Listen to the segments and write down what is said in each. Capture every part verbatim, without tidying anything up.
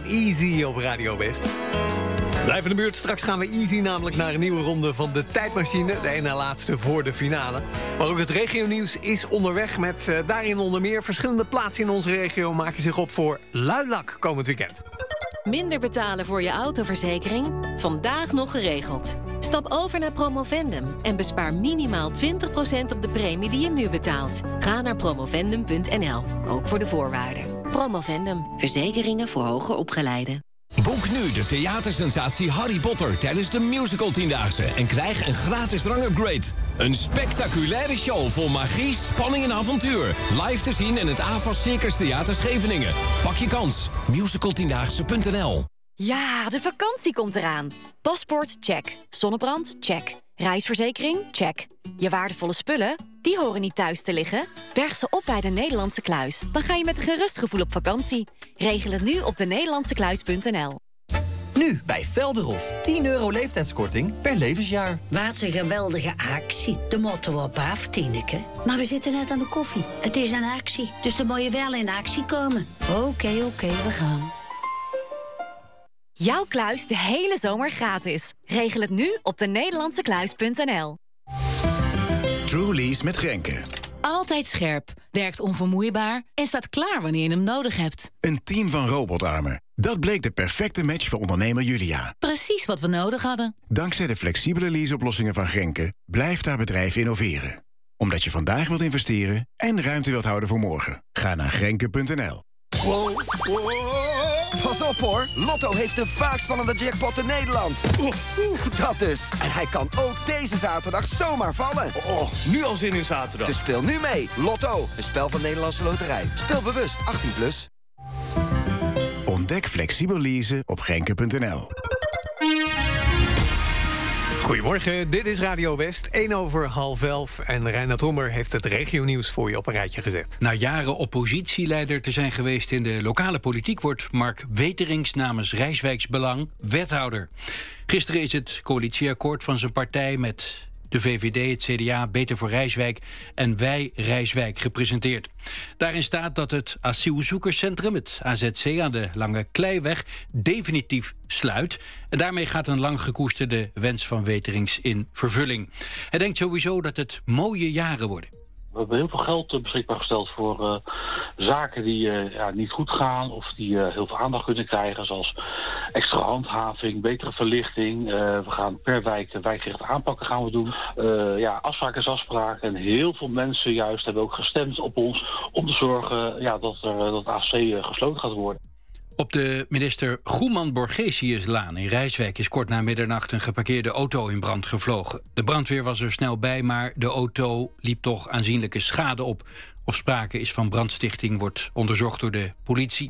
Easy op Radio West. Blijf in de buurt. Straks gaan we easy namelijk naar een nieuwe ronde van de tijdmachine. De ene laatste voor de finale. Maar ook het regionieuws is onderweg met uh, daarin onder meer verschillende plaatsen in onze regio maken zich op voor luilak komend weekend. Minder betalen voor je autoverzekering? Vandaag nog geregeld. Stap over naar Promovendum en bespaar minimaal twintig procent op de premie die je nu betaalt. Ga naar promovendum punt n l, ook voor de voorwaarden. Promovendum, verzekeringen voor hoger opgeleiden. Boek nu de theatersensatie Harry Potter tijdens de musical tiendaagse en krijg een gratis rangupgrade. Een spectaculaire show vol magie, spanning en avontuur. Live te zien in het A V A S Circus Theater Scheveningen. Pak je kans. musical tiendaagse punt n l. Ja, de vakantie komt eraan. Paspoort, check. Zonnebrand, check. Reisverzekering, check. Je waardevolle spullen, die horen niet thuis te liggen. Berg ze op bij de Nederlandse Kluis. Dan ga je met een gerust gevoel op vakantie. Regel het nu op de nederlandse kluis punt n l. Nu bij Velderhof. tien euro leeftijdskorting per levensjaar. Wat een geweldige actie. De moeten we op af, Tineke. Maar we zitten net aan de koffie. Het is een actie, dus dan moet je wel in actie komen. Oké, okay, oké, okay, we gaan. Jouw kluis de hele zomer gratis. Regel het nu op de nederlandse kluis punt n l. Trulies met Grenke. Altijd scherp, werkt onvermoeibaar en staat klaar wanneer je hem nodig hebt. Een team van robotarmen. Dat bleek de perfecte match voor ondernemer Julia. Precies wat we nodig hadden. Dankzij de flexibele leaseoplossingen van Grenke blijft haar bedrijf innoveren. Omdat je vandaag wilt investeren en ruimte wilt houden voor morgen. Ga naar grenke punt n l. Wow, wow. Pas op hoor, Lotto heeft de vaakst spannende jackpot in Nederland. Oeh, oeh, dat dus. En hij kan ook deze zaterdag zomaar vallen. Oh, nu al zin in zaterdag. Dus speel nu mee. Lotto, een spel van Nederlandse Loterij. Speel bewust, achttien plus. Ontdek flexibel leasen op grenke punt n l. Goedemorgen, dit is Radio West, één over half elf. En Reinhard Rommer heeft het regionieuws voor je op een rijtje gezet. Na jaren oppositieleider te zijn geweest in de lokale politiek wordt Mark Weterings namens Rijswijks Belang wethouder. Gisteren is het coalitieakkoord van zijn partij met de V V D, het C D A, Beter voor Rijswijk en Wij Rijswijk gepresenteerd. Daarin staat dat het asielzoekerscentrum, het A Z C aan de Lange Kleiweg, definitief sluit. En daarmee gaat een lang gekoesterde wens van Weterings in vervulling. Hij denkt sowieso dat het mooie jaren worden. We hebben heel veel geld beschikbaar gesteld voor uh, zaken die uh, ja, niet goed gaan of die uh, heel veel aandacht kunnen krijgen, zoals extra handhaving, betere verlichting. Uh, we gaan per wijk wijkgerichte aanpakken gaan we doen. Uh, ja, afspraken is afspraken. En heel veel mensen juist hebben ook gestemd op ons om te zorgen ja, dat, er, dat A C C gesloten gaat worden. Op de minister Goeman-Borgesiuslaan in Rijswijk is kort na middernacht een geparkeerde auto in brand gevlogen. De brandweer was er snel bij, maar de auto liep toch aanzienlijke schade op. Of sprake is van brandstichting wordt onderzocht door de politie.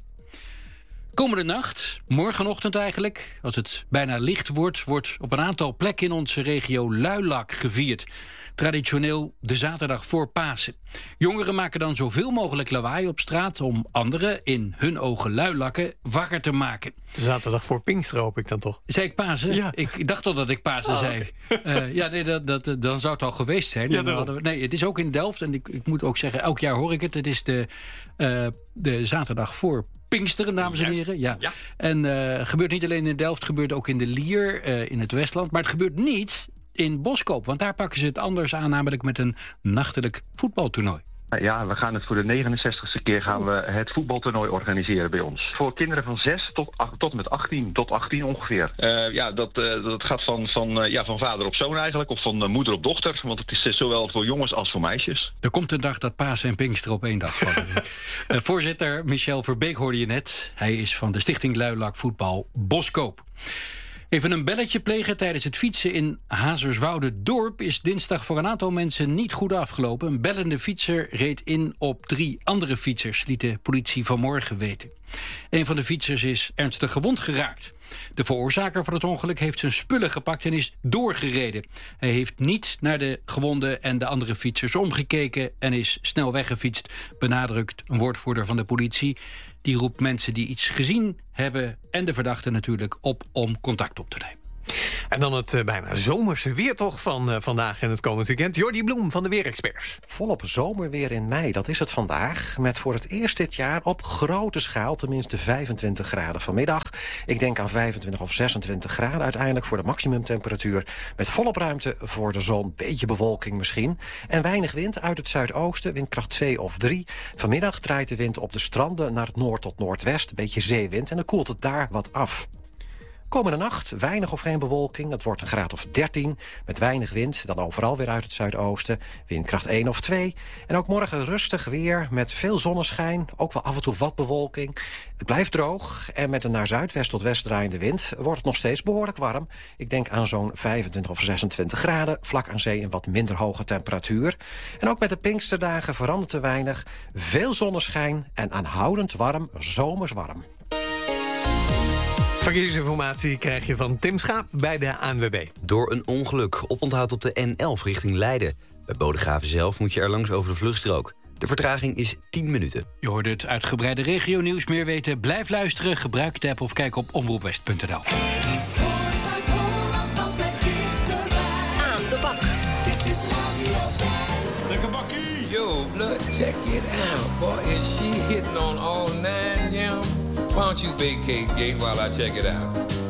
Komende nacht, morgenochtend eigenlijk, als het bijna licht wordt, wordt op een aantal plekken in onze regio luilak gevierd. Traditioneel de zaterdag voor Pasen. Jongeren maken dan zoveel mogelijk lawaai op straat om anderen, in hun ogen luilakken, wakker te maken. De zaterdag voor Pinkster hoop ik dan toch? Zei ik Pasen? Ja. Ik dacht al dat ik Pasen oh, zei. Okay. Uh, ja, nee, dat, dat, dan zou het al geweest zijn. Ja, we, nee, het is ook in Delft en ik, ik moet ook zeggen, elk jaar hoor ik het. Het is de, uh, de zaterdag voor Pinksteren, dames en heren. Ja. Ja. En het uh, gebeurt niet alleen in Delft, het gebeurt ook in de Lier, uh, in het Westland. Maar het gebeurt niet in Boskoop, want daar pakken ze het anders aan, namelijk met een nachtelijk voetbaltoernooi. Ja, we gaan het voor de negenenzestigste keer gaan we het voetbaltoernooi organiseren bij ons. Voor kinderen van zes tot, tot met achttien, tot achttien ongeveer. Uh, ja, dat, uh, dat gaat van, van, uh, ja, van vader op zoon eigenlijk, of van uh, moeder op dochter. Want het is uh, zowel voor jongens als voor meisjes. Er komt een dag dat Pasen en Pinkster op één dag vallen. uh, voorzitter Michel Verbeek hoorde je net. Hij is van de Stichting Luilak Voetbal Boskoop. Even een belletje plegen tijdens het fietsen in Hazerswoude-dorp is dinsdag voor een aantal mensen niet goed afgelopen. Een bellende fietser reed in op drie andere fietsers, liet de politie vanmorgen weten. Een van de fietsers is ernstig gewond geraakt. De veroorzaker van het ongeluk heeft zijn spullen gepakt en is doorgereden. Hij heeft niet naar de gewonden en de andere fietsers omgekeken en is snel weggefietst, benadrukt een woordvoerder van de politie. Die roept mensen die iets gezien hebben en de verdachte natuurlijk op om contact op te nemen. En dan het uh, bijna zomerse weer toch van uh, vandaag en het komend weekend. Jordi Bloem van de Weerexperts. Volop zomerweer in mei, dat is het vandaag. Met voor het eerst dit jaar op grote schaal tenminste vijfentwintig graden vanmiddag. Ik denk aan vijfentwintig of zesentwintig graden uiteindelijk voor de maximumtemperatuur. Met volop ruimte voor de zon, beetje bewolking misschien. En weinig wind uit het zuidoosten, windkracht twee of drie. Vanmiddag draait de wind op de stranden naar het noord tot noordwest. Een beetje zeewind en dan koelt het daar wat af. Komende nacht weinig of geen bewolking. Het wordt een graad of dertien. Met weinig wind, dan overal weer uit het zuidoosten. Windkracht één of twee. En ook morgen rustig weer met veel zonneschijn. Ook wel af en toe wat bewolking. Het blijft droog. En met een naar zuidwest tot west draaiende wind wordt het nog steeds behoorlijk warm. Ik denk aan zo'n vijfentwintig of zesentwintig graden. Vlak aan zee een wat minder hoge temperatuur. En ook met de Pinksterdagen verandert te weinig. Veel zonneschijn en aanhoudend warm, zomers warm. Verkeersinformatie krijg je van Tim Schaap bij de A N W B. Door een ongeluk oponthoud op de N elf richting Leiden. Bij Bodegraven zelf moet je er langs over de vluchtstrook. De vertraging is tien minuten. Je hoorde het uitgebreide regionieuws. Meer weten, blijf luisteren, gebruik de app of kijk op omroep west punt n l. Aan de bak. Dit is Radio West. Lekker bakkie. Yo, blood, check it out. Boy, is she hitting on all nine, yeah. Why don't you vacate gate while I check it out?